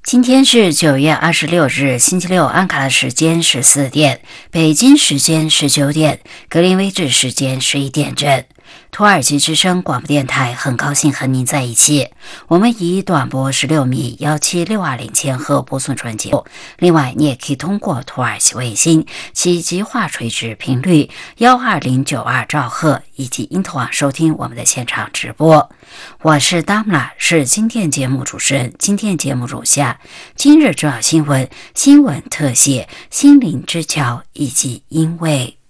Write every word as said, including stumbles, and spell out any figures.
今天是九月二十六日，星期六，安卡拉时间十四点，北京时间十九点，格林威治时间十一点整。土耳其之声广播电台很高兴和您在一起。我们以短波十六米一七六二零千赫播送传节目，另外你也可以通过土耳其卫星其极化垂直频率一二零九二兆赫以及因特网收听我们的现场直播。我是 Damla， 是今天节目主持人。今天节目如下：今日重要新闻、新闻特写、心灵之桥以及因为。